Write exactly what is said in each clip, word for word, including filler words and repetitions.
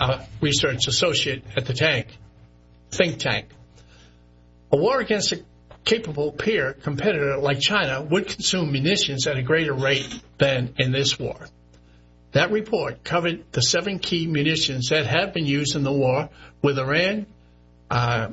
a research associate at the tank, think tank. A war against a capable peer competitor like China would consume munitions at a greater rate than in this war. That report covered the seven key munitions that have been used in the war with Iran uh,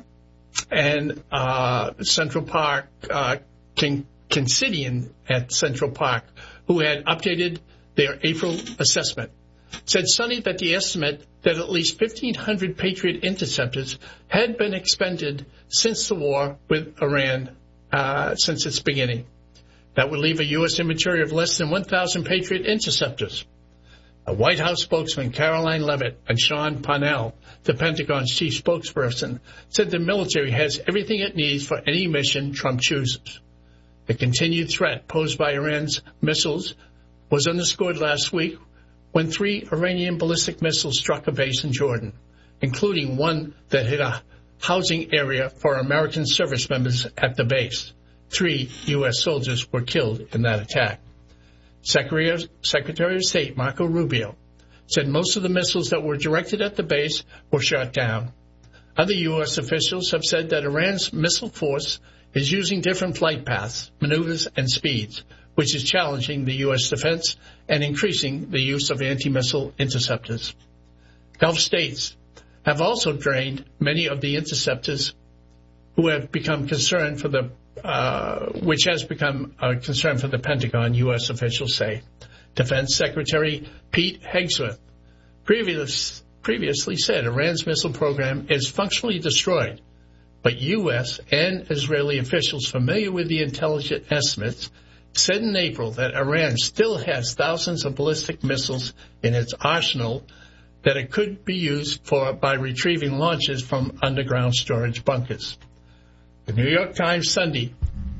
and uh, Central Park, uh, King, Kinsidian at Central Park, who had updated their April assessment, said Sunday that the estimate that at least fifteen hundred Patriot interceptors had been expended since the war with Iran, uh, since its beginning. That would leave a U S inventory of less than one thousand Patriot interceptors. A White House spokesman, Caroline Leavitt, and Sean Parnell, the Pentagon's chief spokesperson, said the military has everything it needs for any mission Trump chooses. The continued threat posed by Iran's missiles was underscored last week when three Iranian ballistic missiles struck a base in Jordan, including one that hit a housing area for American service members at the base. Three U S soldiers were killed in that attack. Secretary of, Secretary of State Marco Rubio said most of the missiles that were directed at the base were shot down. Other U S officials have said that Iran's missile force is using different flight paths, maneuvers, and speeds, which is challenging the U S defense and increasing the use of anti-missile interceptors. Gulf states have also drained many of the interceptors who have become concerned for the, uh, which has become a concern for the Pentagon, U S officials say. Defense Secretary Pete Hegseth previous, previously said Iran's missile program is functionally destroyed, but U S and Israeli officials familiar with the intelligence estimates said in April that Iran still has thousands of ballistic missiles in its arsenal that it could be used for by retrieving launches from underground storage bunkers. The New York Times Sunday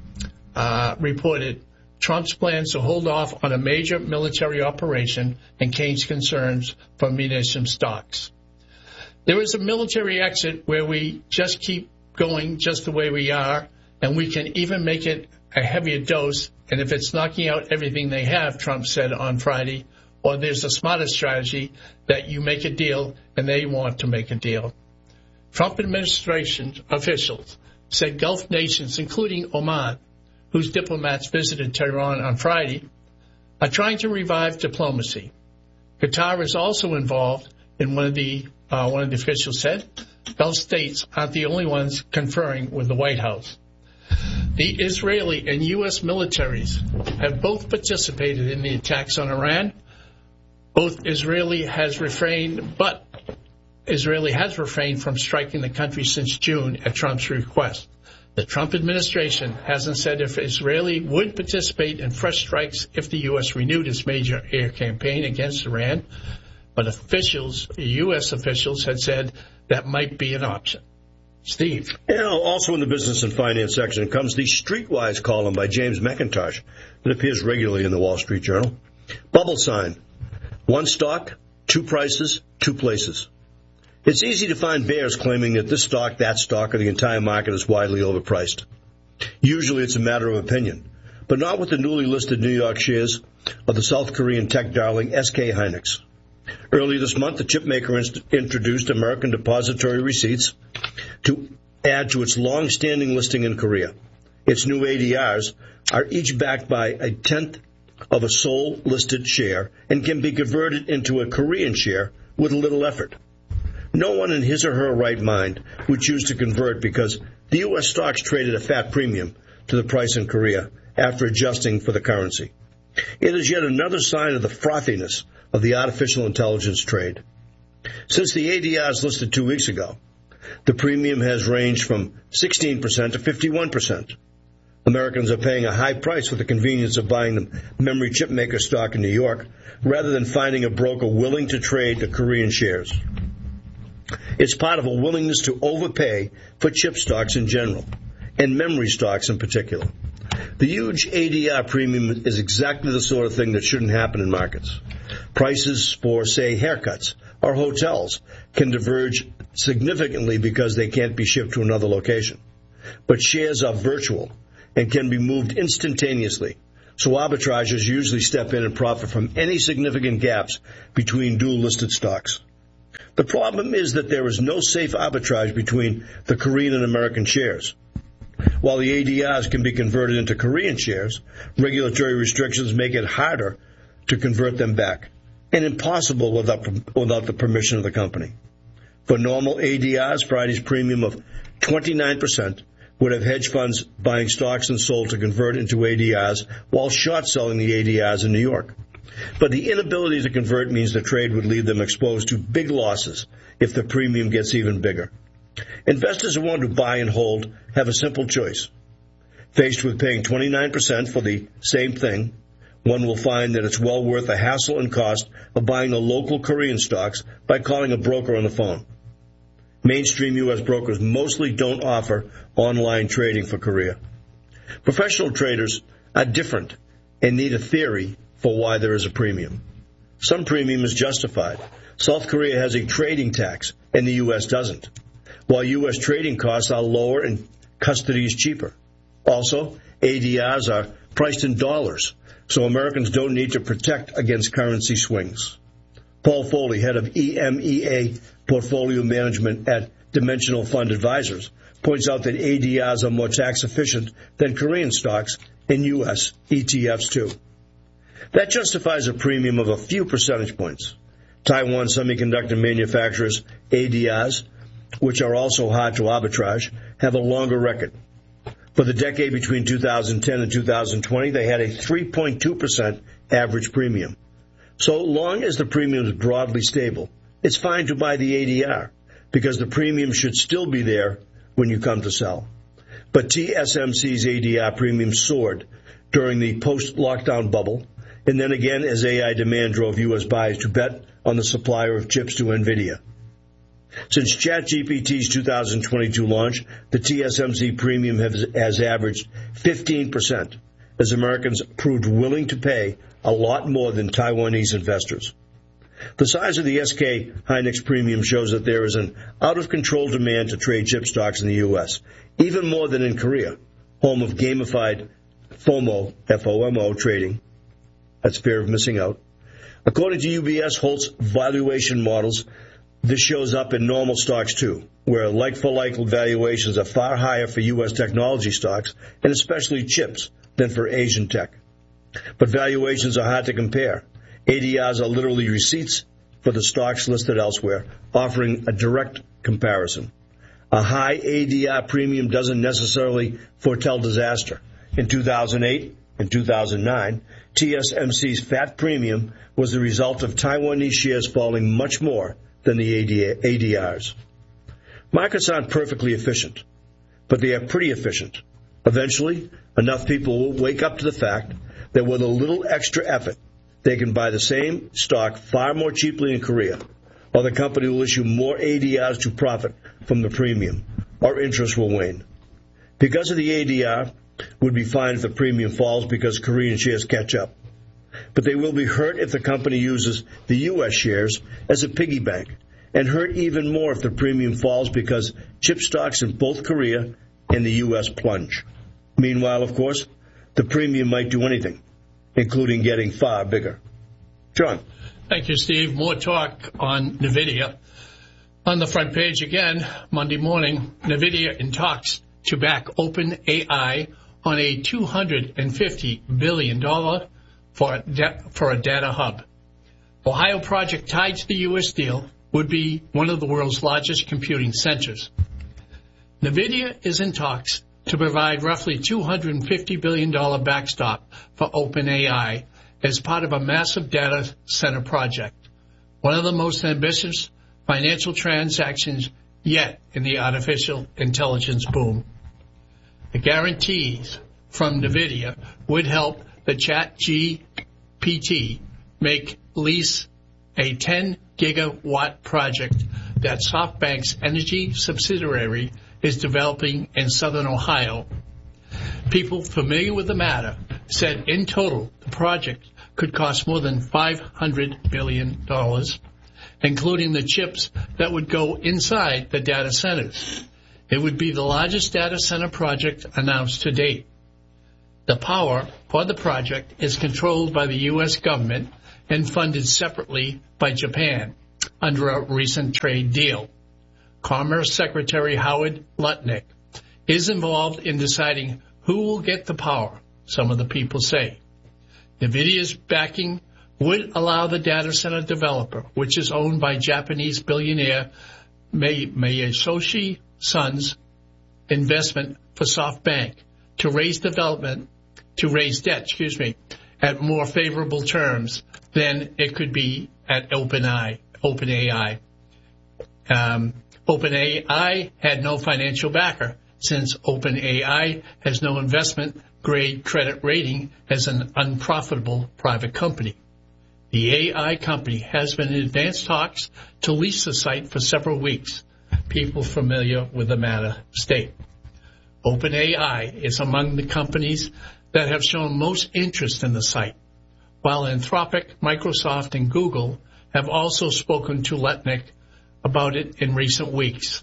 uh, reported Trump's plans to hold off on a major military operation and cage concerns for munitions stocks. There is a military exit where we just keep going just the way we are, and we can even make it a heavier dose, and if it's knocking out everything they have, Trump said on Friday, or there's a smarter strategy that you make a deal and they want to make a deal. Trump administration officials said Gulf nations, including Oman, whose diplomats visited Tehran on Friday, are trying to revive diplomacy. Qatar is also involved in one of the, uh, one of the officials said. Gulf states aren't the only ones conferring with the White House. The Israeli and U S militaries have both participated in the attacks on Iran. Both Israeli has refrained, but Israeli has refrained from striking the country since June at Trump's request. The Trump administration hasn't said if Israeli would participate in fresh strikes if the U S renewed its major air campaign against Iran, but officials, U S officials, had said that might be an option. Steve. You know, also in the business and finance section comes the Streetwise column by James McIntosh that appears regularly in the Wall Street Journal. Bubble sign. One stock, two prices, two places. It's easy to find bears claiming that this stock, that stock, or the entire market is widely overpriced. Usually it's a matter of opinion, but not with the newly listed New York shares of the South Korean tech darling S K Hynix. Earlier this month, the chipmaker inst- introduced American depository receipts to add to its long-standing listing in Korea. Its new A D Rs are each backed by a tenth of a Seoul-listed share and can be converted into a Korean share with little effort. No one in his or her right mind would choose to convert because the U S stocks traded a fat premium to the price in Korea after adjusting for the currency. It is yet another sign of the frothiness of the artificial intelligence trade. Since the A D Rs listed two weeks ago, the premium has ranged from sixteen percent to fifty-one percent. Americans are paying a high price for the convenience of buying the memory chip maker stock in New York rather than finding a broker willing to trade the Korean shares. It's part of a willingness to overpay for chip stocks in general, and memory stocks in particular. The huge A D R premium is exactly the sort of thing that shouldn't happen in markets. Prices for, say, haircuts or hotels can diverge significantly because they can't be shipped to another location. But shares are virtual and can be moved instantaneously, so arbitrageurs usually step in and profit from any significant gaps between dual-listed stocks. The problem is that there is no safe arbitrage between the Korean and American shares. While the A D Rs can be converted into Korean shares, regulatory restrictions make it harder to convert them back, and impossible without, without the permission of the company. For normal A D Rs, Friday's premium of twenty-nine percent would have hedge funds buying stocks and sold to convert into A D Rs while short-selling the A D Rs in New York. But the inability to convert means the trade would leave them exposed to big losses if the premium gets even bigger. Investors who want to buy and hold have a simple choice. Faced with paying twenty-nine percent for the same thing, one will find that it's well worth the hassle and cost of buying the local Korean stocks by calling a broker on the phone. Mainstream U S brokers mostly don't offer online trading for Korea. Professional traders are different and need a theory for why there is a premium. Some premium is justified. South Korea has a trading tax, and the U S doesn't, while U S trading costs are lower and custody is cheaper. Also, A D Rs are priced in dollars, so Americans don't need to protect against currency swings. Paul Foley, head of E M E A Portfolio Management at Dimensional Fund Advisors, points out that A D Rs are more tax efficient than Korean stocks and U S E T Fs too. That justifies a premium of a few percentage points. Taiwan semiconductor manufacturers, A D Rs, which are also hard to arbitrage, have a longer record. For the decade between two thousand ten and two thousand twenty, they had a three point two percent average premium. So long as the premium is broadly stable, it's fine to buy the A D R, because the premium should still be there when you come to sell. But T S M C's A D R premium soared during the post-lockdown bubble, and then again as A I demand drove U S buyers to bet on the supplier of chips to NVIDIA. Since ChatGPT's two thousand twenty-two launch, the T S M C premium has, has averaged fifteen percent, as Americans proved willing to pay a lot more than Taiwanese investors. The size of the S K Hynix premium shows that there is an out-of-control demand to trade chip stocks in the U S, even more than in Korea, home of gamified FOMO, F O M O trading. That's fear of missing out. According to U B S Holt's valuation models, this shows up in normal stocks too, where like-for-like valuations are far higher for U S technology stocks, and especially chips, than for Asian tech. But valuations are hard to compare. A D Rs are literally receipts for the stocks listed elsewhere, offering a direct comparison. A high A D R premium doesn't necessarily foretell disaster. In two thousand eight and two thousand nine, T S M C's fat premium was the result of Taiwanese shares falling much more than the A D Rs. Markets aren't perfectly efficient, but they are pretty efficient. Eventually, enough people will wake up to the fact that with a little extra effort, they can buy the same stock far more cheaply in Korea, or the company will issue more A D Rs to profit from the premium, or interest will wane. Because of the A D R, would be fine if the premium falls because Korean shares catch up. But they will be hurt if the company uses the U S shares as a piggy bank, and hurt even more if the premium falls because chip stocks in both Korea and the U S plunge. Meanwhile, of course, the premium might do anything, including getting far bigger. John. Thank you, Steve. More talk on NVIDIA. On the front page again, Monday morning, NVIDIA in talks to back OpenAI on a two hundred fifty billion dollars for a, de- for a data hub. Ohio project tied to the U S deal would be one of the world's largest computing centers. NVIDIA is in talks to provide roughly two hundred fifty billion dollars backstop for OpenAI as part of a massive data center project, one of the most ambitious financial transactions yet in the artificial intelligence boom. The guarantees from NVIDIA would help the ChatGPT make lease a ten gigawatt project that SoftBank's energy subsidiary is developing in southern Ohio. People familiar with the matter said in total the project could cost more than five hundred billion dollars, including the chips that would go inside the data centers. It would be the largest data center project announced to date. The power for the project is controlled by the U S government and funded separately by Japan. under a recent trade deal. Commerce Secretary Howard Lutnick is involved in deciding who will get the power, some of the people say. NVIDIA's backing would allow the data center developer, which is owned by Japanese billionaire Masayoshi Son's investment for SoftBank, to raise development, to raise debt, excuse me, at more favorable terms than it could be at OpenAI. OpenAI. Um, OpenAI had no financial backer, since OpenAI has no investment-grade credit rating as an unprofitable private company. The A I company has been in advanced talks to lease the site for several weeks. People familiar with the matter state. OpenAI is among the companies that have shown most interest in the site, while Anthropic, Microsoft, and Google have also spoken to Lutnick about it in recent weeks.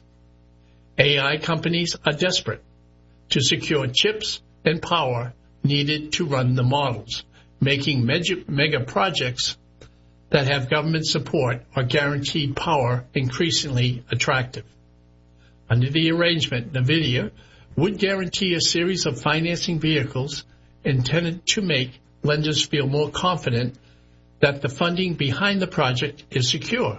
A I companies are desperate to secure chips and power needed to run the models, making mega, mega projects that have government support or guaranteed power increasingly attractive. Under the arrangement, NVIDIA would guarantee a series of financing vehicles intended to make lenders feel more confident that the funding behind the project is secure.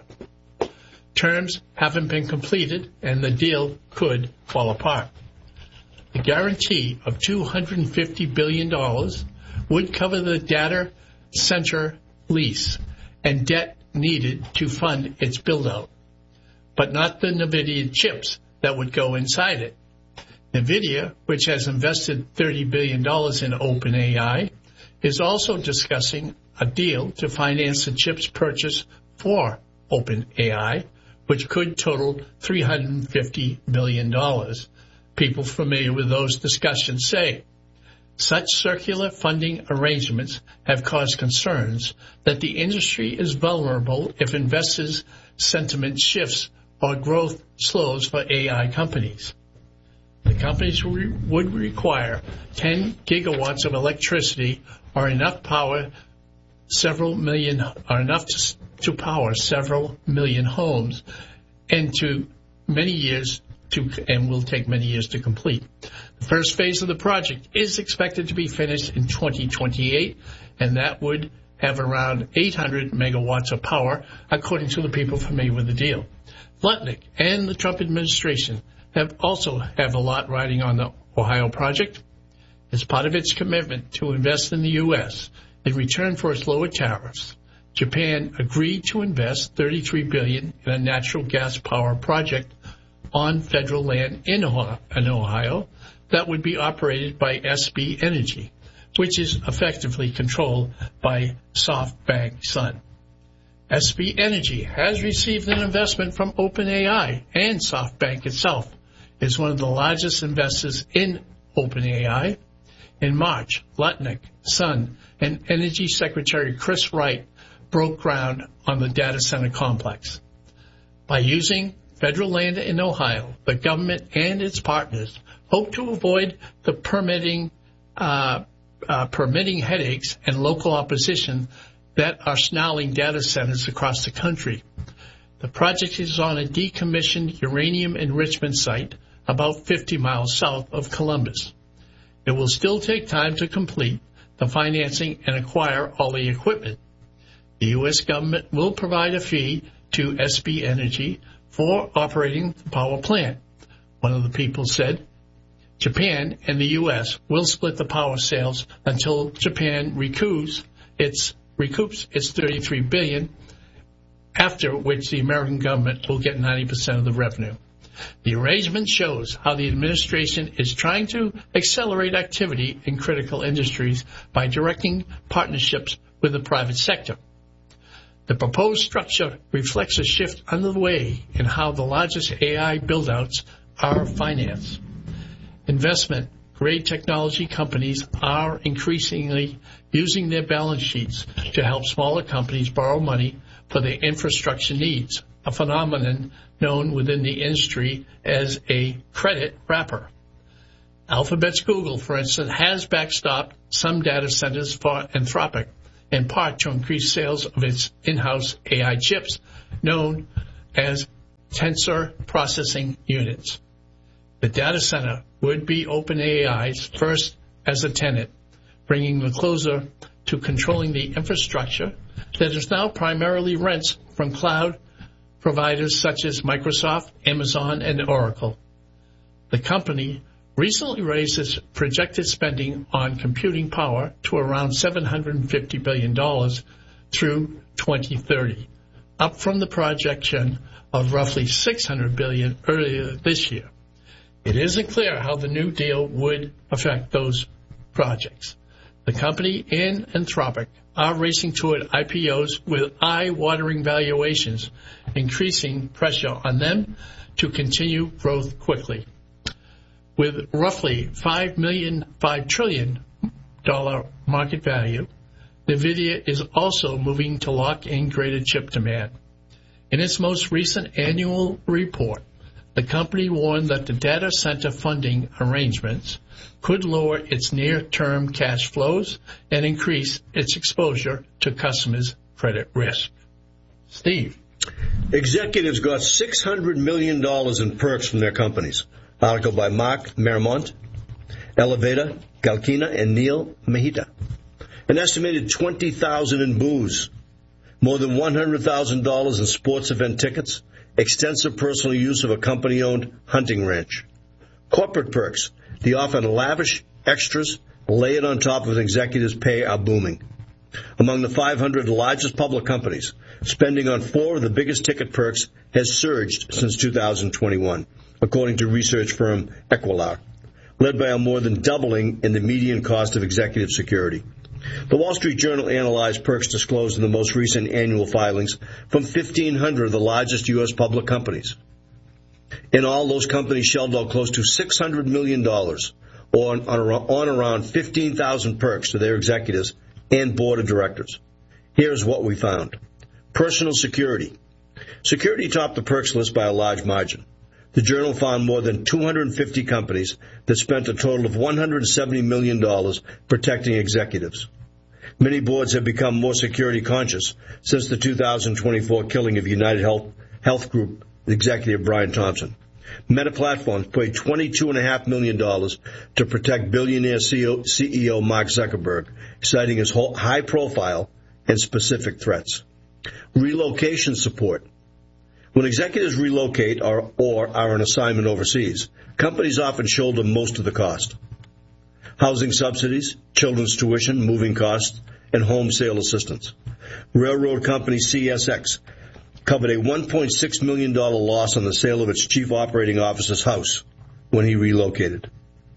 Terms haven't been completed, and the deal could fall apart. The guarantee of two hundred fifty billion dollars would cover the data center lease and debt needed to fund its build-out, but not the NVIDIA chips that would go inside it. NVIDIA, which has invested thirty billion dollars in OpenAI, is also discussing a deal to finance the chips purchase for OpenAI, which could total three hundred fifty billion dollars. People familiar with those discussions say such circular funding arrangements have caused concerns that the industry is vulnerable if investors' sentiment shifts or growth slows for A I companies. The companies re- would require ten gigawatts of electricity or enough power several million, or enough to, to power several million homes, and to many years to, and will take many years to complete. The first phase of the project is expected to be finished in twenty twenty-eight, and that would have around eight hundred megawatts of power, according to the people familiar with the deal. Lutnick and the Trump administration have also have a lot riding on the Ohio project. As part of its commitment to invest in the U S in return for its lower tariffs, Japan agreed to invest thirty-three billion dollars in a natural gas power project on federal land in Ohio that would be operated by S B Energy, which is effectively controlled by SoftBank Sun. S B Energy has received an investment from OpenAI, and SoftBank itself is one of the largest investors in OpenAI. In March, Lutnick, Sun, and Energy Secretary Chris Wright broke ground on the data center complex. By using federal land in Ohio, the government and its partners hope to avoid the permitting uh, uh, permitting headaches and local opposition that are snarling data centers across the country. The project is on a decommissioned uranium enrichment site about fifty miles south of Columbus. It will still take time to complete the financing and acquire all the equipment. The U S government will provide a fee to S B Energy for operating the power plant. One of the people said, Japan and the U S will split the power sales until Japan recoups its, recoups its thirty-three billion dollars, after which the American government will get ninety percent of the revenue. The arrangement shows how the administration is trying to accelerate activity in critical industries by directing partnerships with the private sector. The proposed structure reflects a shift underway in how the largest A I build-outs are financed. Investment-grade technology companies are increasingly using their balance sheets to help smaller companies borrow money for their infrastructure needs, a phenomenon known within the industry as a credit wrapper. Alphabet's Google, for instance, has backstopped some data centers for Anthropic in part to increase sales of its in-house A I chips, known as tensor processing units. The data center would be OpenAI's first as a tenant, bringing the closer to controlling the infrastructure that is now primarily rents from cloud providers such as Microsoft, Amazon, and Oracle. The company recently raised its projected spending on computing power to around seven hundred fifty billion dollars through twenty thirty, up from the projection of roughly six hundred billion dollars earlier this year. It isn't clear how the new deal would affect those projects. The company and Anthropic are racing toward I P Os with eye-watering valuations, increasing pressure on them to continue growth quickly. With roughly five million, five trillion dollar market value, NVIDIA is also moving to lock in greater chip demand. In its most recent annual report, the company warned that the data center funding arrangements could lower its near-term cash flows and increase its exposure to customers' credit risk. Steve. Executives got six hundred million dollars in perks from their companies. Article by Mark Mermont, Elevata, Galkina, and Neil Mahita. An estimated twenty thousand dollars in booze, more than one hundred thousand dollars in sports event tickets, extensive personal use of a company-owned hunting ranch. Corporate perks, the often lavish extras layered on top of an executive's pay, are booming. Among the five hundred largest public companies, spending on four of the biggest ticket perks has surged since two thousand twenty-one, according to research firm Equilar, led by a more than doubling in the median cost of executive security. The Wall Street Journal analyzed perks disclosed in the most recent annual filings from fifteen hundred of the largest U S public companies. In all, those companies shelled out close to six hundred million dollars on, on around fifteen thousand perks to their executives and board of directors. Here's what we found. Personal security. Security topped the perks list by a large margin. The Journal found more than two hundred fifty companies that spent a total of one hundred seventy million dollars protecting executives. Many boards have become more security conscious since the two thousand twenty-four killing of United Health, Health Group executive Brian Thompson. Meta Platforms paid twenty-two point five million dollars to protect billionaire C E O Mark Zuckerberg, citing his high profile and specific threats. Relocation support. When executives relocate or, or are on assignment overseas, companies often shoulder most of the cost. Housing subsidies, children's tuition, moving costs, and home sale assistance. Railroad company C S X covered a one point six million dollars loss on the sale of its chief operating officer's house when he relocated.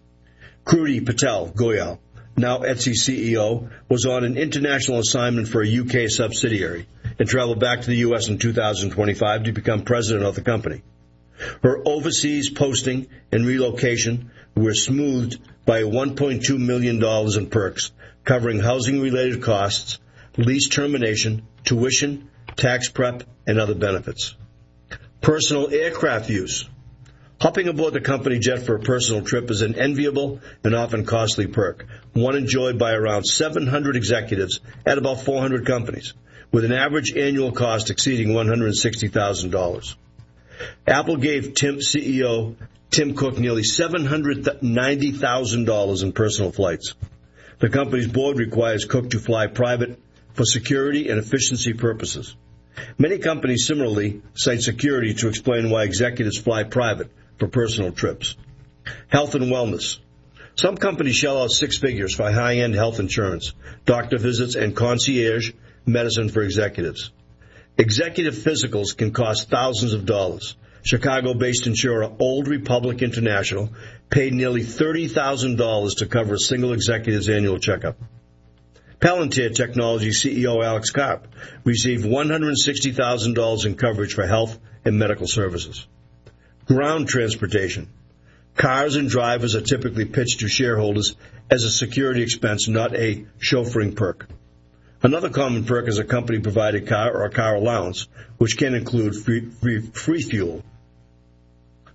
Kruti Patel Goyal, now Etsy C E O, was on an international assignment for a U K subsidiary and traveled back to the U S in two thousand twenty-five to become president of the company. Her overseas posting and relocation were smoothed by one point two million dollars in perks, covering housing-related costs, lease termination, tuition, tax prep, and other benefits. Personal aircraft use. Hopping aboard the company jet for a personal trip is an enviable and often costly perk, one enjoyed by around seven hundred executives at about four hundred companies, with an average annual cost exceeding one hundred sixty thousand dollars. Apple gave Tim, C E O Tim Cook nearly seven hundred ninety thousand dollars in personal flights. The company's board requires Cook to fly private for security and efficiency purposes. Many companies similarly cite security to explain why executives fly private for personal trips. Health and wellness. Some companies shell out six figures for high-end health insurance, doctor visits, and concierge medicine for executives. Executive physicals can cost thousands of dollars. Chicago-based insurer Old Republic International paid nearly thirty thousand dollars to cover a single executive's annual checkup. Palantir Technology C E O Alex Karp received one hundred sixty thousand dollars in coverage for health and medical services. Ground transportation. Cars and drivers are typically pitched to shareholders as a security expense, not a chauffeuring perk. Another common perk is a company-provided car or a car allowance, which can include free, free, free fuel.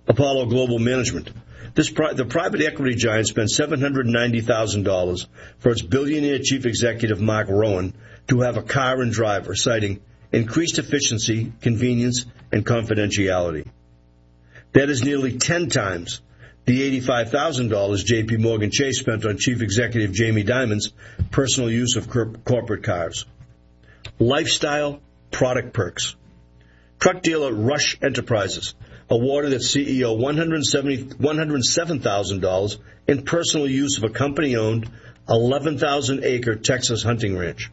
Apollo Global Management. This pri- the private equity giant spent seven hundred ninety thousand dollars for its billionaire chief executive Mark Rowan to have a car and driver, citing increased efficiency, convenience, and confidentiality. That is nearly ten times the eighty-five thousand dollars J P. Morgan Chase spent on chief executive Jamie Dimon's personal use of cor- corporate cars. Lifestyle product perks. Truck dealer Rush Enterprises awarded its C E O one hundred seven thousand dollars in personal use of a company-owned eleven thousand acre Texas hunting ranch.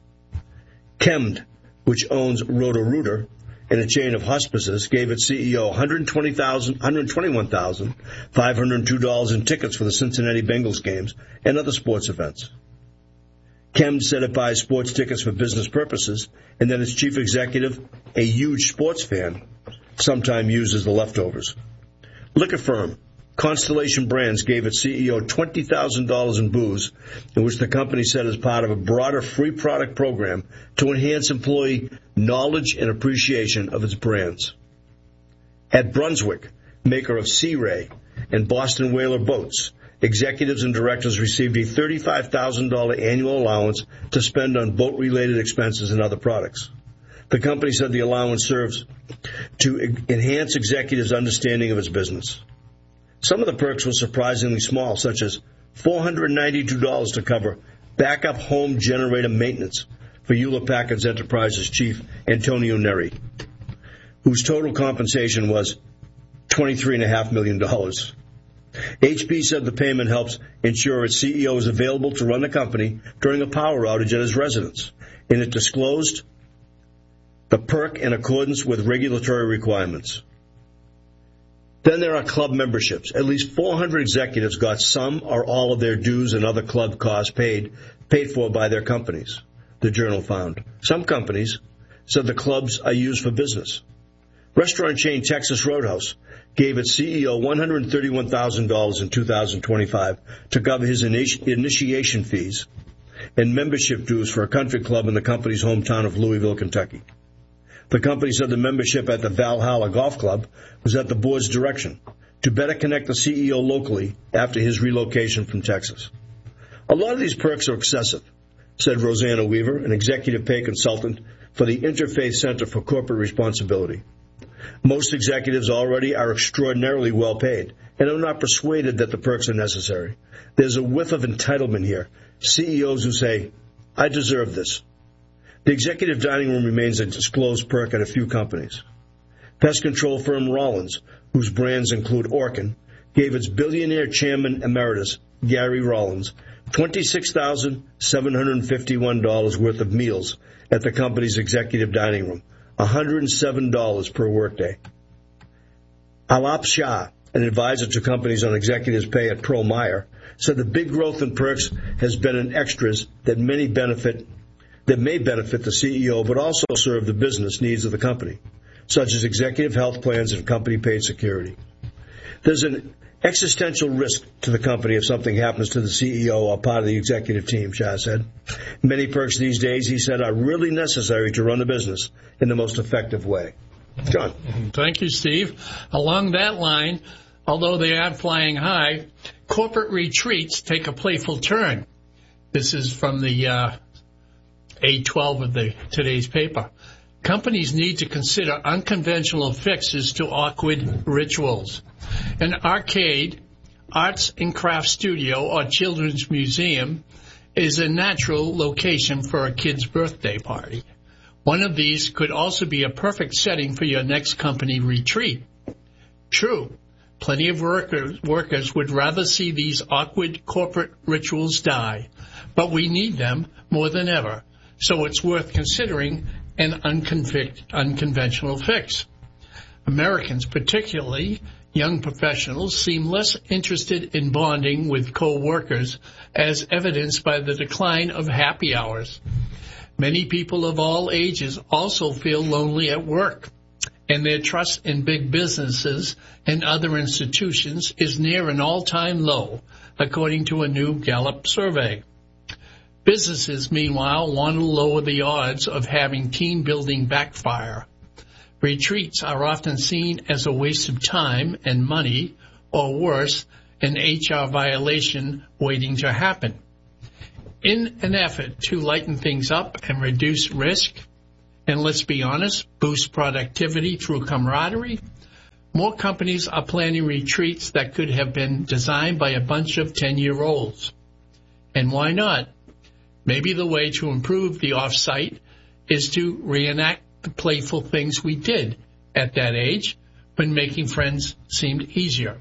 Chemd, which owns Roto-Rooter and a chain of hospices, gave its C E O one hundred twenty-one thousand five hundred two dollars in tickets for the Cincinnati Bengals games and other sports events. Chemd said it buys sports tickets for business purposes, and that its chief executive, a huge sports fan, sometimes uses the leftovers. Liquor firm Constellation Brands gave its C E O twenty thousand dollars in booze, in which the company said is part of a broader free product program to enhance employee knowledge and appreciation of its brands. At Brunswick, maker of Sea Ray and Boston Whaler boats, executives and directors received a thirty-five thousand dollars annual allowance to spend on boat-related expenses and other products. The company said the allowance serves to enhance executives' understanding of its business. Some of the perks were surprisingly small, such as four hundred ninety-two dollars to cover backup home generator maintenance for Hewlett-Packard Enterprise's chief, Antonio Neri, whose total compensation was twenty-three point five million dollars. H P said the payment helps ensure its C E O is available to run the company during a power outage at his residence, and it disclosed the perk in accordance with regulatory requirements. Then there are club memberships. At least four hundred executives got some or all of their dues and other club costs paid paid for by their companies, the Journal found. Some companies said the clubs are used for business. Restaurant chain Texas Roadhouse gave its C E O one hundred thirty-one thousand dollars in two thousand twenty-five to cover his initiation fees and membership dues for a country club in the company's hometown of Louisville, Kentucky. The company said the membership at the Valhalla Golf Club was at the board's direction to better connect the C E O locally after his relocation from Texas. A lot of these perks are excessive, said Rosanna Weaver, an executive pay consultant for the Interfaith Center for Corporate Responsibility. Most executives already are extraordinarily well paid and are not persuaded that the perks are necessary. There's a whiff of entitlement here. C E Os who say, I deserve this. The executive dining room remains a disclosed perk at a few companies. Pest control firm Rollins, whose brands include Orkin, gave its billionaire chairman emeritus, Gary Rollins, twenty-six thousand seven hundred fifty-one dollars worth of meals at the company's executive dining room, one hundred seven dollars per workday. Alap Shah, an advisor to companies on executives' pay at Pearl Meyer, said the big growth in perks has been in extras that many benefit that may benefit the C E O but also serve the business needs of the company, such as executive health plans and company-paid security. There's an existential risk to the company if something happens to the C E O or part of the executive team, Shah said. Many perks these days, he said, are really necessary to run the business in the most effective way. John. Thank you, Steve. Along that line, although they aren't flying high, corporate retreats take a playful turn. This is from the uh, A twelve of the today's paper. Companies need to consider unconventional fixes to awkward rituals. An arcade, arts and crafts studio, or children's museum is a natural location for a kid's birthday party. One of these could also be a perfect setting for your next company retreat. True, plenty of workers, workers would rather see these awkward corporate rituals die, but we need them more than ever. So it's worth considering an unconventional fix. Americans, particularly young professionals, seem less interested in bonding with co-workers, as evidenced by the decline of happy hours. Many people of all ages also feel lonely at work, and their trust in big businesses and other institutions is near an all-time low, according to a new Gallup survey. Businesses, meanwhile, want to lower the odds of having team building backfire. Retreats are often seen as a waste of time and money, or worse, an H R violation waiting to happen. In an effort to lighten things up and reduce risk, and let's be honest, boost productivity through camaraderie, more companies are planning retreats that could have been designed by a bunch of ten-year-olds. And why not? Maybe the way to improve the off-site is to reenact the playful things we did at that age when making friends seemed easier.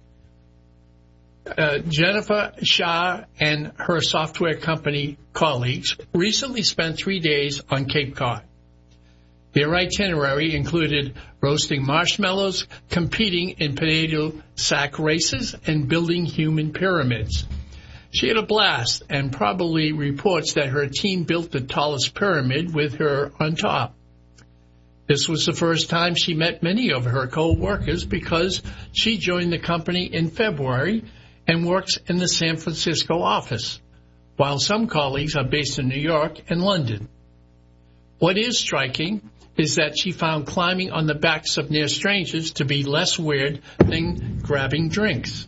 Uh, Jennifer Shah and her software company colleagues recently spent three days on Cape Cod. Their itinerary included roasting marshmallows, competing in potato sack races, and building human pyramids. She had a blast and probably reports that her team built the tallest pyramid with her on top. This was the first time she met many of her co-workers because she joined the company in February and works in the San Francisco office, while some colleagues are based in New York and London. What is striking is that she found climbing on the backs of near strangers to be less weird than grabbing drinks.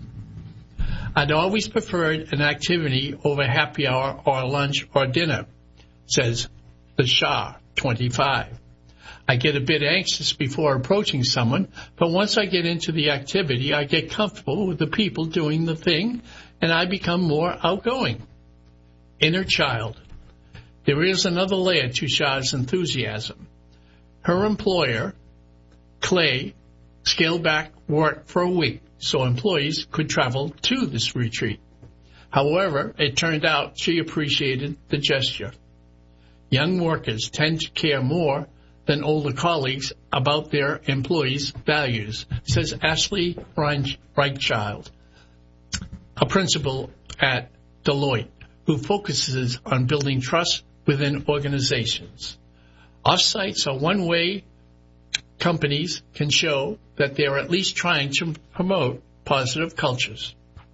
I'd always preferred an activity over happy hour or lunch or dinner, says the Shah, twenty-five. I get a bit anxious before approaching someone, but once I get into the activity, I get comfortable with the people doing the thing, and I become more outgoing. Inner child. There is another layer to Shah's enthusiasm. Her employer, Clay, scaled back work for a week so employees could travel to this retreat. However, it turned out she appreciated the gesture. Young workers tend to care more than older colleagues about their employees' values, says Ashley Reichchild, a principal at Deloitte, who focuses on building trust within organizations. Offsites are one way companies can show that they are at least trying to promote positive cultures.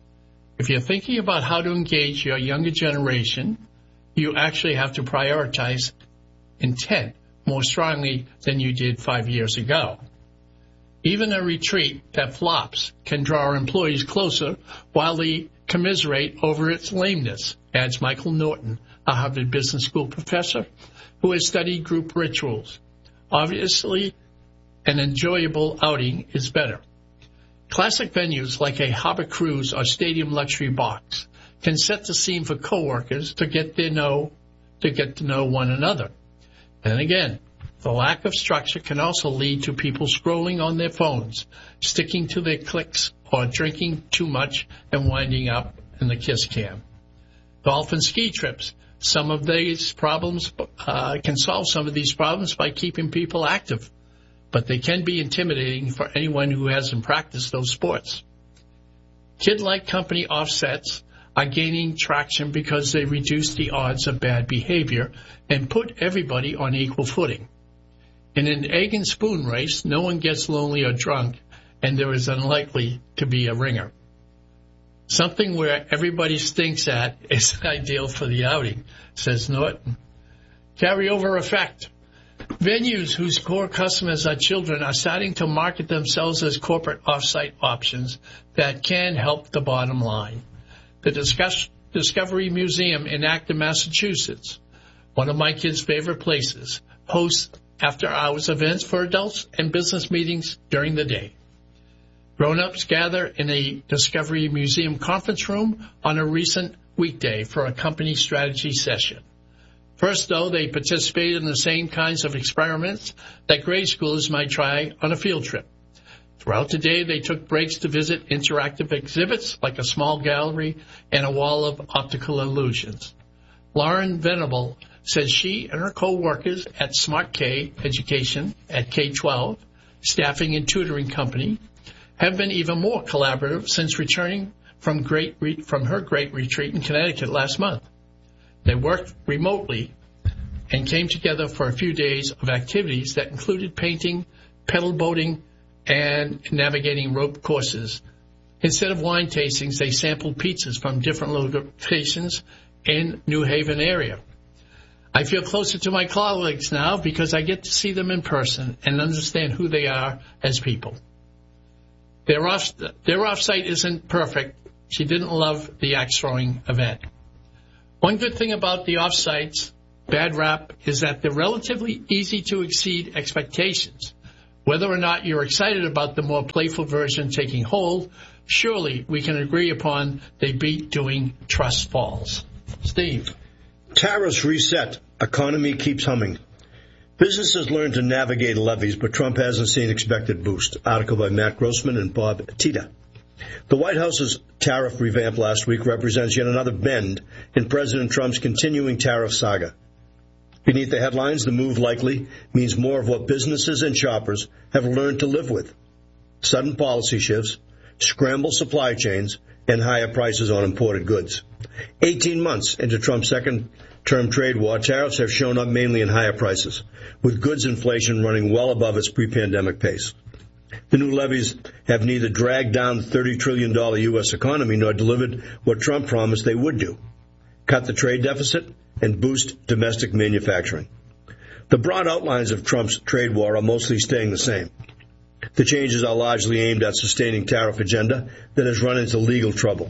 If you're thinking about how to engage your younger generation, you actually have to prioritize intent more strongly than you did five years ago. Even a retreat that flops can draw our employees closer while they commiserate over its lameness, adds Michael Norton, a Harvard Business School professor who has studied group rituals. Obviously, an enjoyable outing is better. Classic venues like a harbor cruise or stadium luxury box can set the scene for coworkers to get to know to get to know one another. And again, the lack of structure can also lead to people scrolling on their phones, sticking to their clicks, or drinking too much and winding up in the kiss cam. Golf and ski trips. Some of these problems uh, can solve some of these problems by keeping people active, but they can be intimidating for anyone who hasn't practiced those sports. Kid-like company offsets are gaining traction because they reduce the odds of bad behavior and put everybody on equal footing. In an egg and spoon race, no one gets lonely or drunk, and there is unlikely to be a ringer. Something where everybody stinks at is ideal for the outing, says Norton. Carryover effect. Venues whose core customers are children are starting to market themselves as corporate offsite options that can help the bottom line. The Discuss- Discovery Museum in Acton, Massachusetts, one of my kids' favorite places, hosts after-hours events for adults and business meetings during the day. Grown-ups gather in a Discovery Museum conference room on a recent weekday for a company strategy session. First, though, they participate in the same kinds of experiments that grade schoolers might try on a field trip. Throughout the day, they took breaks to visit interactive exhibits like a small gallery and a wall of optical illusions. Lauren Venable says she and her co-workers at Smart K Education at K twelve, staffing and tutoring company, have been even more collaborative since returning from great re- from her great retreat in Connecticut last month. They worked remotely and came together for a few days of activities that included painting, pedal boating, and navigating rope courses. Instead of wine tastings, they sampled pizzas from different locations in New Haven area. I feel closer to my colleagues now because I get to see them in person and understand who they are as people. Their off, their off-site isn't perfect. She didn't love the axe-throwing event. One good thing about the off-sites, bad rap, is that they're relatively easy to exceed expectations. Whether or not you're excited about the more playful version taking hold, surely we can agree upon they beat doing trust falls. Steve. Tariffs reset. Economy keeps humming. Businesses learn to navigate levies, but Trump hasn't seen expected boost. Article by Matt Grossman and Bob Tita. The White House's tariff revamp last week represents yet another bend in President Trump's continuing tariff saga. Beneath the headlines, the move likely means more of what businesses and shoppers have learned to live with. Sudden policy shifts, scrambled supply chains, and higher prices on imported goods. Eighteen months into Trump's second-term trade war, tariffs have shown up mainly in higher prices, with goods inflation running well above its pre-pandemic pace. The new levies have neither dragged down the thirty trillion dollars U S economy nor delivered what Trump promised they would do: cut the trade deficit and boost domestic manufacturing. The broad outlines of Trump's trade war are mostly staying the same. The changes are largely aimed at sustaining tariff agenda that has run into legal trouble.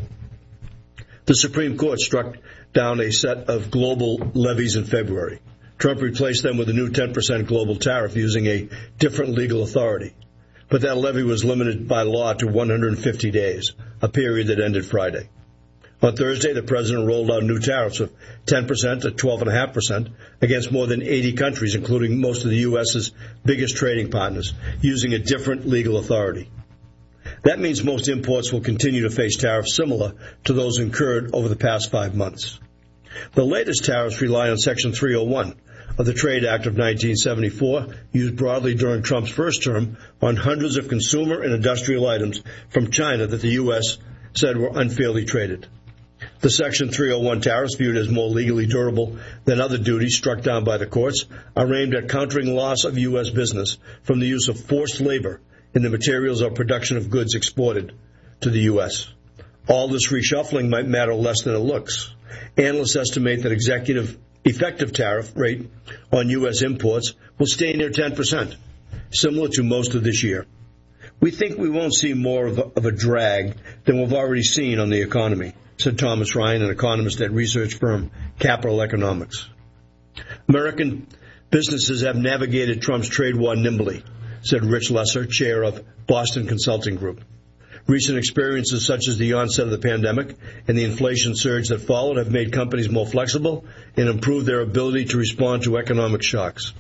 The Supreme Court struck down a set of global levies in February. Trump replaced them with a new ten percent global tariff using a different legal authority. But that levy was limited by law to one hundred fifty days, a period that ended Friday. On Thursday, the president rolled out new tariffs of ten percent to twelve point five percent against more than eighty countries, including most of the U S's biggest trading partners, using a different legal authority. That means most imports will continue to face tariffs similar to those incurred over the past five months. The latest tariffs rely on Section three oh one of the Trade Act of nineteen seventy-four, used broadly during Trump's first term on hundreds of consumer and industrial items from China that the U S said were unfairly traded. The Section three oh one tariffs, viewed as more legally durable than other duties struck down by the courts, are aimed at countering loss of U S business from the use of forced labor in the materials or production of goods exported to the U S. All this reshuffling might matter less than it looks. Analysts estimate that executive effective tariff rate on U S imports will stay near ten percent, similar to most of this year. We think we won't see more of a, of a drag than we've already seen on the economy, said Thomas Ryan, an economist at research firm Capital Economics. American businesses have navigated Trump's trade war nimbly, said Rich Lesser, chair of Boston Consulting Group. Recent experiences such as the onset of the pandemic and the inflation surge that followed have made companies more flexible and improved their ability to respond to economic shocks.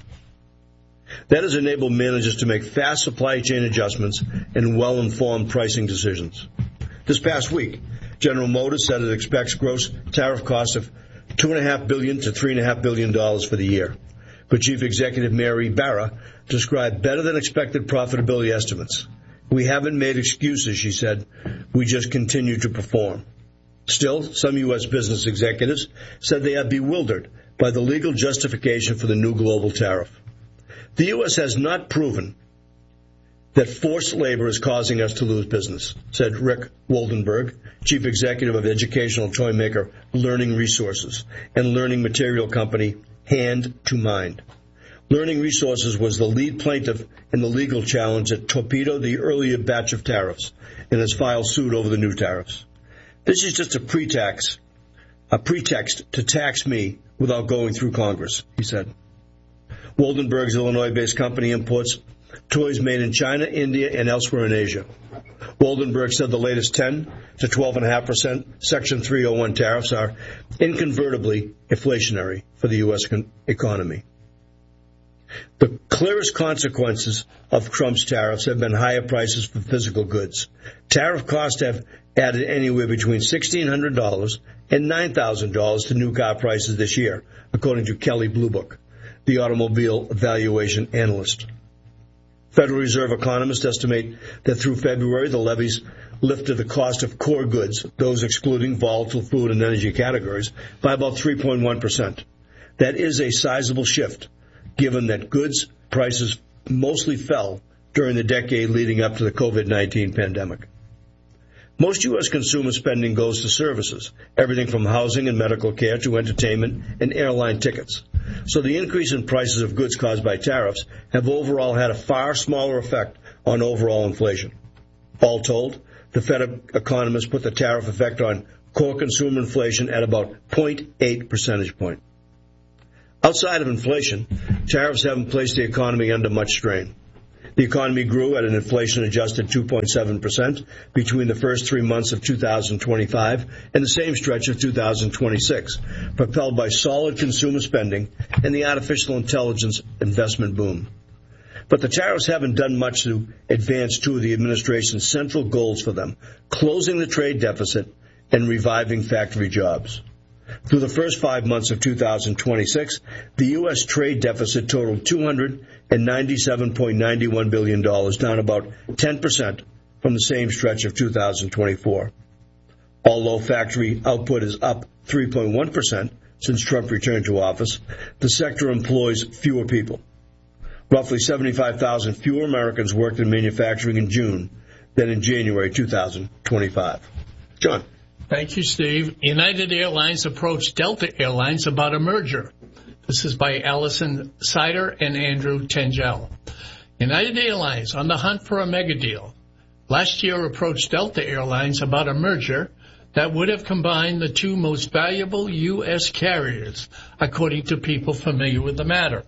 That has enabled managers to make fast supply chain adjustments and well-informed pricing decisions. This past week, General Motors said it expects gross tariff costs of two point five billion dollars to three point five billion dollars for the year. But Chief Executive Mary Barra described better-than-expected profitability estimates. We haven't made excuses, she said. We just continue to perform. Still, some U S business executives said they are bewildered by the legal justification for the new global tariff. The U S has not proven that forced labor is causing us to lose business, said Rick Woldenberg, chief executive of educational toy maker Learning Resources and learning material company Hand to Mind. Learning Resources was the lead plaintiff in the legal challenge that torpedoed the earlier batch of tariffs and has filed suit over the new tariffs. This is just a pretext, a pretext to tax me without going through Congress, he said. Woldenberg's Illinois-based company imports toys made in China, India, and elsewhere in Asia. Woldenberg said the latest ten to twelve point five percent Section three oh one tariffs are inconvertibly inflationary for the U S economy. The clearest consequences of Trump's tariffs have been higher prices for physical goods. Tariff costs have added anywhere between sixteen hundred dollars and nine thousand dollars to new car prices this year, according to Kelley Blue Book, the automobile valuation analyst. Federal Reserve economists estimate that through February, the levies lifted the cost of core goods, those excluding volatile food and energy categories, by about three point one percent. That is a sizable shift, given that goods prices mostly fell during the decade leading up to the COVID nineteen pandemic. Most U S consumer spending goes to services, everything from housing and medical care to entertainment and airline tickets. So the increase in prices of goods caused by tariffs have overall had a far smaller effect on overall inflation. All told, the Fed economists put the tariff effect on core consumer inflation at about zero point eight percentage point. Outside of inflation, tariffs haven't placed the economy under much strain. The economy grew at an inflation-adjusted two point seven percent between the first three months of two thousand twenty-five and the same stretch of two thousand twenty-six, propelled by solid consumer spending and the artificial intelligence investment boom. But the tariffs haven't done much to advance two of the administration's central goals for them, closing the trade deficit and reviving factory jobs. Through the first five months of two thousand twenty-six, the U S trade deficit totaled two hundred ninety-seven point nine one billion dollars, down about ten percent from the same stretch of two thousand twenty-four. Although factory output is up three point one percent since Trump returned to office, the sector employs fewer people. Roughly seventy-five thousand fewer Americans worked in manufacturing in June than in January two thousand twenty-five. John. Thank you, Steve. United Airlines approached Delta Airlines about a merger. This is by Allison Sider and Andrew Tengel. United Airlines on the hunt for a mega deal. Last year approached Delta Airlines about a merger that would have combined the two most valuable U S carriers, according to people familiar with the matter.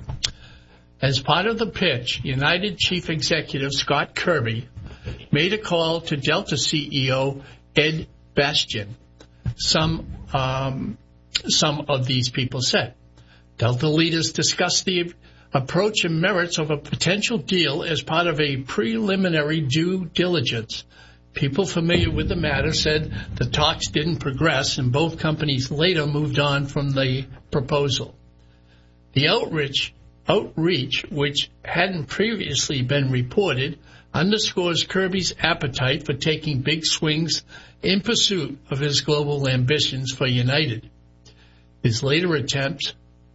As part of the pitch, United Chief Executive Scott Kirby made a call to Delta C E O Ed Bastian. Some um, some of these people said. Delta leaders discussed the approach and merits of a potential deal as part of a preliminary due diligence. People familiar with the matter said the talks didn't progress and both companies later moved on from the proposal. The outreach, outreach, which hadn't previously been reported, underscores Kirby's appetite for taking big swings in pursuit of his global ambitions for United. His later attempts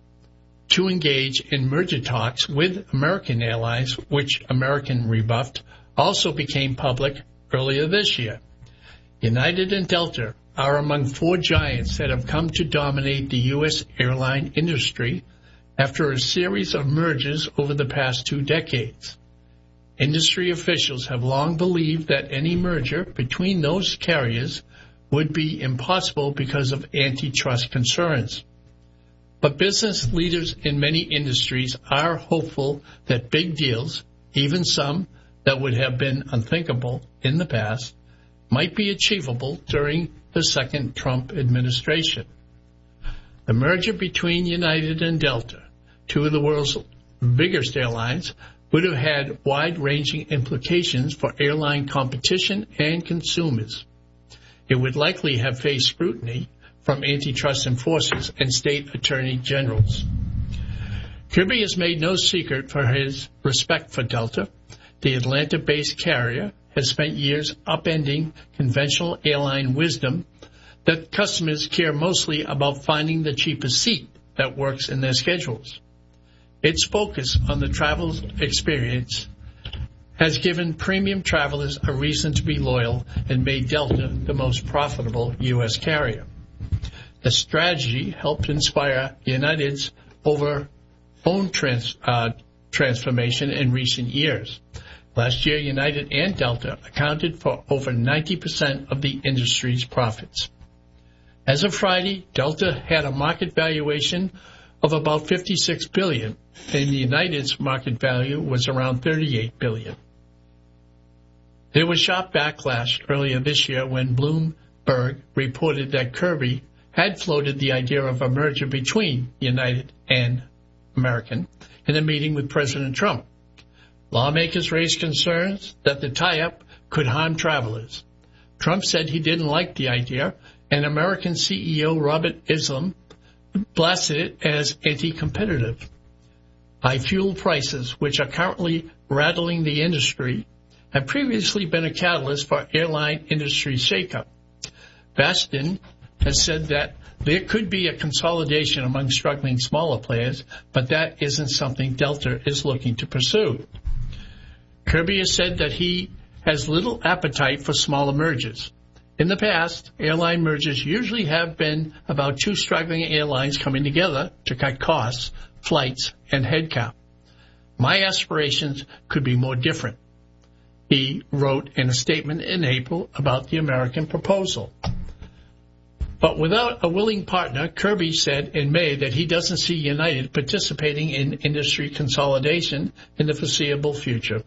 to engage in merger talks with American Airlines, which American rebuffed, also became public earlier this year. United and Delta are among four giants that have come to dominate the U S airline industry after a series of mergers over the past two decades. Industry officials have long believed that any merger between those carriers would be impossible because of antitrust concerns. But business leaders in many industries are hopeful that big deals, even some that would have been unthinkable in the past, might be achievable during the second Trump administration. The merger between United and Delta, two of the world's biggest airlines, would have had wide-ranging implications for airline competition and consumers. It would likely have faced scrutiny from antitrust enforcers and state attorney generals. Kirby has made no secret for his respect for Delta. The Atlanta-based carrier has spent years upending conventional airline wisdom that customers care mostly about finding the cheapest seat that works in their schedules. Its focus on the travel experience has given premium travelers a reason to be loyal and made Delta the most profitable U S carrier. The strategy helped inspire United's over own trans, uh, transformation in recent years. Last year, United and Delta accounted for over ninety percent of the industry's profits. As of Friday, Delta had a market valuation of about fifty-six billion dollars, and United's market value was around thirty-eight billion dollars. There was sharp backlash earlier this year when Bloomberg reported that Kirby had floated the idea of a merger between United and American in a meeting with President Trump. Lawmakers raised concerns that the tie-up could harm travelers. Trump said he didn't like the idea, and American C E O Robert Islam blasted it as anti-competitive. High fuel prices, which are currently rattling the industry, have previously been a catalyst for airline industry shakeup. Bastian has said that there could be a consolidation among struggling smaller players, but that isn't something Delta is looking to pursue. Kirby has said that he has little appetite for smaller mergers. In the past, airline mergers usually have been about two struggling airlines coming together to cut costs, flights, and headcount. My aspirations could be more different, he wrote in a statement in April about the American proposal. But without a willing partner, Kirby said in May that he doesn't see United participating in industry consolidation in the foreseeable future.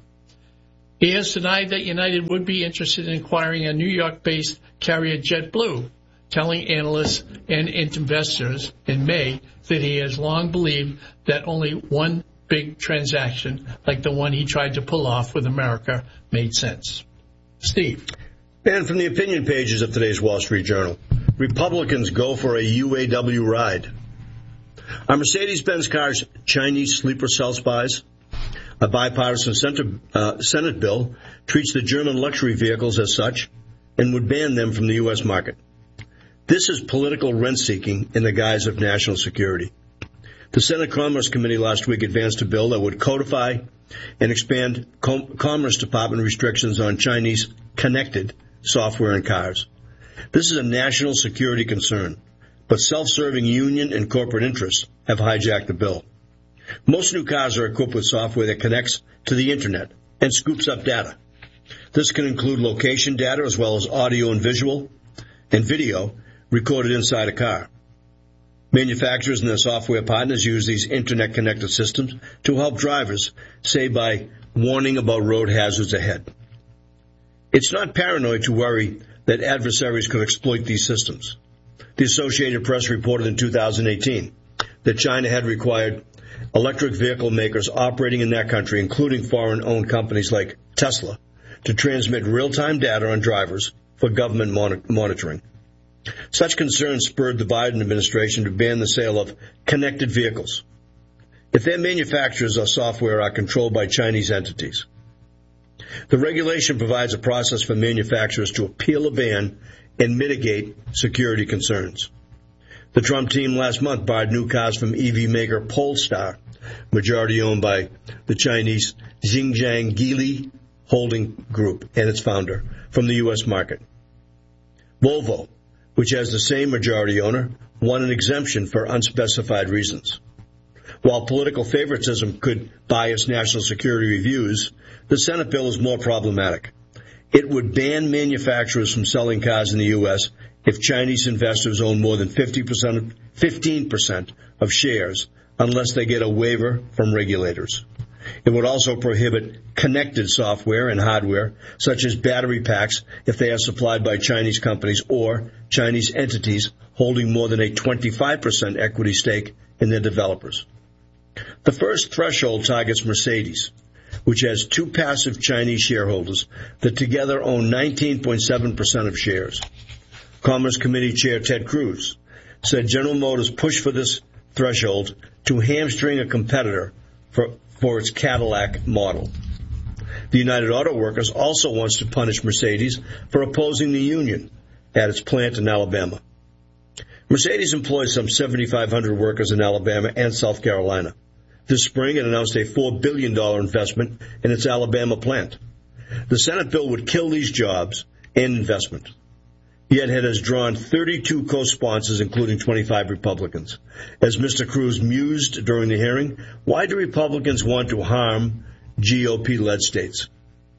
He has denied that United would be interested in acquiring a New York-based carrier JetBlue, telling analysts and investors in May that he has long believed that only one big transaction, like the one he tried to pull off with America, made sense. Steve. And from the opinion pages of today's Wall Street Journal, Republicans go for a U A W ride. Are Mercedes-Benz cars Chinese sleeper cell spies? A bipartisan Senate, uh, Senate bill treats the German luxury vehicles as such and would ban them from the U S market. This is political rent-seeking in the guise of national security. The Senate Commerce Committee last week advanced a bill that would codify and expand Com- Commerce Department restrictions on Chinese connected software in cars. This is a national security concern, but self-serving union and corporate interests have hijacked the bill. Most new cars are equipped with software that connects to the Internet and scoops up data. This can include location data as well as audio and visual and video recorded inside a car. Manufacturers and their software partners use these Internet-connected systems to help drivers, say by warning about road hazards ahead. It's not paranoid to worry that adversaries could exploit these systems. The Associated Press reported in two thousand eighteen that China had required electric vehicle makers operating in that country, including foreign-owned companies like Tesla, to transmit real-time data on drivers for government mon- monitoring. Such concerns spurred the Biden administration to ban the sale of connected vehicles if their manufacturers or software are controlled by Chinese entities. The regulation provides a process for manufacturers to appeal a ban and mitigate security concerns. The Trump team last month barred new cars from E V maker Polestar, majority owned by the Chinese Xinjiang Geely Holding Group and its founder, from the U S market. Volvo, which has the same majority owner, won an exemption for unspecified reasons. While political favoritism could bias national security reviews, the Senate bill is more problematic. It would ban manufacturers from selling cars in the U S if Chinese investors own more than fifty percent, fifteen percent of shares unless they get a waiver from regulators. It would also prohibit connected software and hardware, such as battery packs, if they are supplied by Chinese companies or Chinese entities holding more than a twenty-five percent equity stake in their developers. The first threshold targets Mercedes, which has two passive Chinese shareholders that together own nineteen point seven percent of shares. Commerce Committee Chair Ted Cruz said General Motors pushed for this threshold to hamstring a competitor for, for its Cadillac model. The United Auto Workers also wants to punish Mercedes for opposing the union at its plant in Alabama. Mercedes employs some seventy-five hundred workers in Alabama and South Carolina. This spring, it announced a four billion dollars investment in its Alabama plant. The Senate bill would kill these jobs and investment. Yet it has drawn thirty-two co-sponsors, including twenty-five Republicans. As Mister Cruz mused during the hearing, why do Republicans want to harm G O P-led states?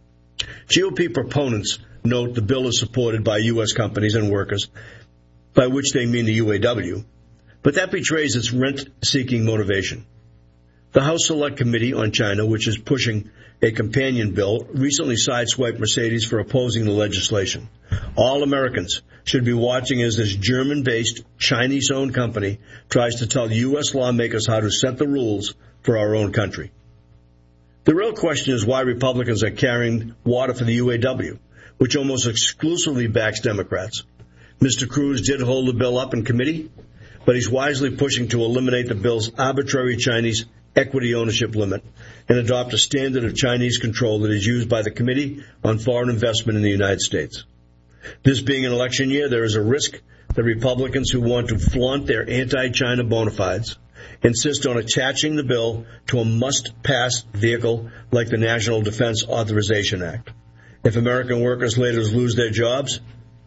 G O P proponents note the bill is supported by U S companies and workers, by which they mean the U A W, but that betrays its rent-seeking motivation. The House Select Committee on China, which is pushing a companion bill, recently sideswiped Mercedes for opposing the legislation. All Americans should be watching as this German-based, Chinese-owned company tries to tell U S lawmakers how to set the rules for our own country. The real question is why Republicans are carrying water for the U A W, which almost exclusively backs Democrats. Mister Cruz did hold the bill up in committee, but he's wisely pushing to eliminate the bill's arbitrary Chinese equity ownership limit and adopt a standard of Chinese control that is used by the Committee on Foreign Investment in the United States. This being an election year, there is a risk that Republicans who want to flaunt their anti-China bona fides insist on attaching the bill to a must-pass vehicle like the National Defense Authorization Act. If American workers later lose their jobs,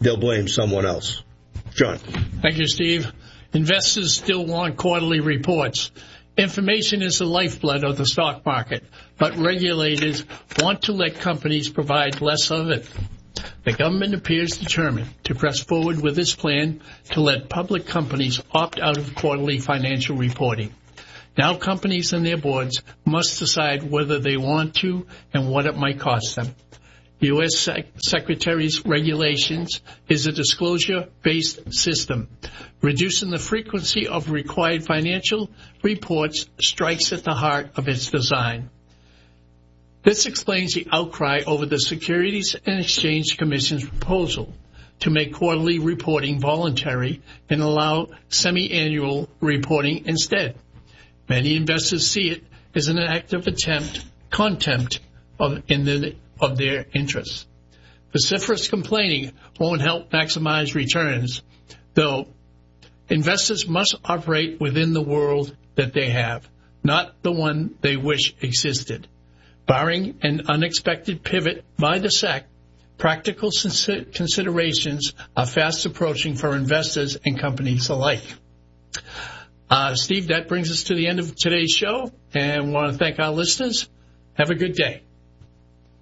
they'll blame someone else. John. Thank you, Steve. Investors still want quarterly reports. Information is the lifeblood of the stock market, but regulators want to let companies provide less of it. The government appears determined to press forward with its plan to let public companies opt out of quarterly financial reporting. Now companies and their boards must decide whether they want to and what it might cost them. U S Sec- Secretary's regulations is a disclosure-based system. Reducing the frequency of required financial reports strikes at the heart of its design. This explains the outcry over the Securities and Exchange Commission's proposal to make quarterly reporting voluntary and allow semi-annual reporting instead. Many investors see it as an active attempt, contempt of, in the, of their interests. Vociferous complaining won't help maximize returns, though investors must operate within the world that they have, not the one they wish existed. Barring an unexpected pivot by the S E C, practical considerations are fast approaching for investors and companies alike. Uh, Steve, that brings us to the end of today's show, and want to thank our listeners. Have a good day.